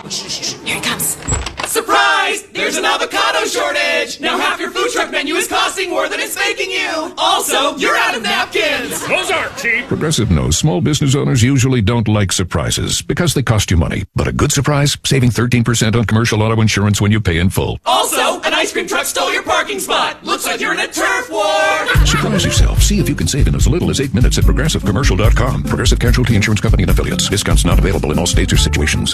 Here he comes. Surprise! There's an avocado shortage! Now half your food truck menu is costing more than it's making you! Also, you're out of napkins! Those aren't cheap! Progressive knows small business owners usually don't like surprises because they cost you money. But a good surprise, saving 13% on commercial auto insurance when you pay in full. Also, an ice cream truck stole your parking spot! Looks like you're in a turf war! Surprise yourself. See if you can save in as little as 8 minutes at ProgressiveCommercial.com. Progressive Casualty Insurance Company and Affiliates. Discounts not available in all states or situations.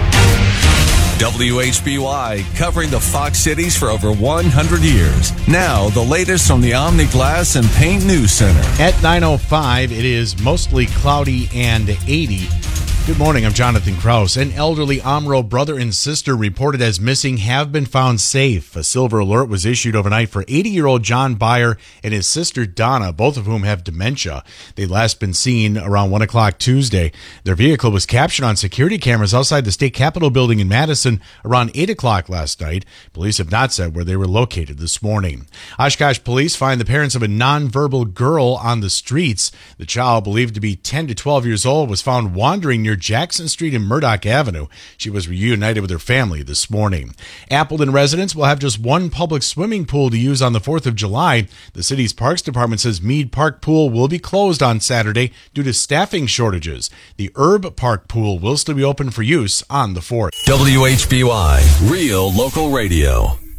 WHBY, covering the Fox cities for over 100 years. Now, the latest from the Omni Glass and Paint News Center. At 9:05, it is mostly cloudy and 80. Good morning, I'm Jonathan Kraus. An elderly Omro brother and sister reported as missing have been found safe. A silver alert was issued overnight for 80-year-old John Byer and his sister Donna, both of whom have dementia. They'd last been seen around 1 o'clock Tuesday. Their vehicle was captured on security cameras outside the State Capitol building in Madison around 8 o'clock last night. Police have not said where they were located this morning. Oshkosh police find the parents of a nonverbal girl on the streets. The child, believed to be 10 to 12 years old, was found wandering near Jackson Street and Murdoch Avenue. She was reunited with her family this morning. Appleton residents will have just one public swimming pool to use on the 4th of July. The city's Parks Department says Mead Park Pool will be closed on Saturday due to staffing shortages. The Herb Park Pool will still be open for use on the 4th. WHBY, real local radio.